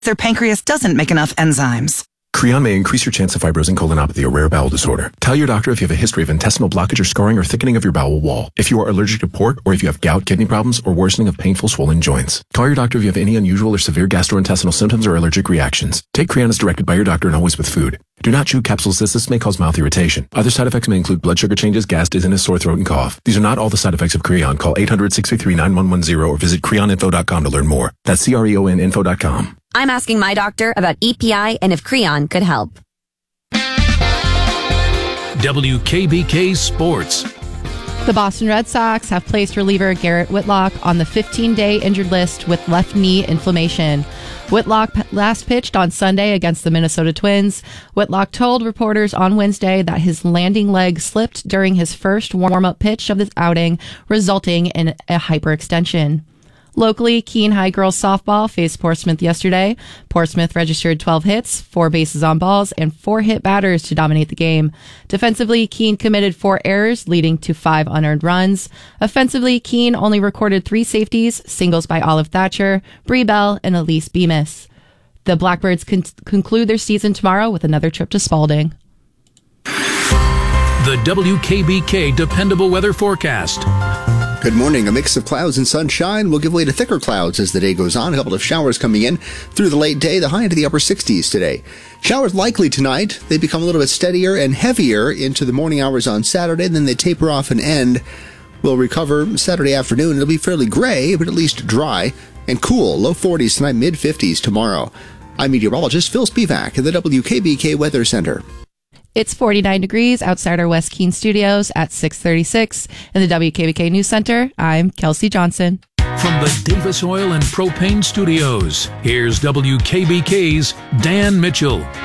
Their pancreas doesn't make enough enzymes. Creon may increase your chance of fibrosing colonopathy, a rare bowel disorder. Tell your doctor if you have a history of intestinal blockage or scarring or thickening of your bowel wall, if you are allergic to pork, or if you have gout, kidney problems, or worsening of painful swollen joints. Call your doctor if you have any unusual or severe gastrointestinal symptoms or allergic reactions. Take Creon as directed by your doctor and always with food. Do not chew capsules. This may cause mouth irritation. Other side effects may include blood sugar changes, gas, dizziness, sore throat, and cough. These are not all the side effects of Creon. Call 800-633-9110 or visit creoninfo.com to learn more. That's CREONinfo.com. I'm asking my doctor about EPI and if Creon could help. WKBK Sports. The Boston Red Sox have placed reliever Garrett Whitlock on the 15-day injured list with left knee inflammation. Whitlock last pitched on Sunday against the Minnesota Twins. Whitlock told reporters on Wednesday that his landing leg slipped during his first warm-up pitch of this outing, resulting in a hyperextension. Locally, Keene High girls softball faced Portsmouth yesterday. Portsmouth registered 12 hits, 4 bases on balls, and 4 hit batters to dominate the game. Defensively, Keene committed 4 errors, leading to 5 unearned runs. Offensively, Keene only recorded 3 safeties, singles by Olive Thatcher, Bree Bell, and Elise Bemis. The Blackbirds conclude their season tomorrow with another trip to Spalding. The WKBK Dependable Weather Forecast. Good morning. A mix of clouds and sunshine will give way to thicker clouds as the day goes on. A couple of showers coming in through the late day, the high into the upper 60s today. Showers likely tonight. They become a little bit steadier and heavier into the morning hours on Saturday, then they taper off and end. We'll recover Saturday afternoon. It'll be fairly gray, but at least dry and cool. Low 40s tonight, mid 50s tomorrow. I'm meteorologist Phil Spivak at the WKBK Weather Center. It's 49 degrees outside our West Keene studios at 636. In the WKBK News Center, I'm Kelsey Johnson. From the Davis Oil and Propane Studios, here's WKBK's Dan Mitchell.